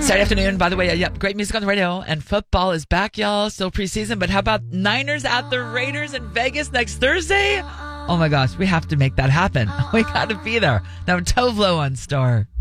Saturday afternoon, by the way, great music on the radio, and football is back, y'all. Still preseason, but how about Niners at the Raiders in Vegas next Thursday? Oh my gosh, we have to make that happen. We got to be there. Now, Tovlo on Star.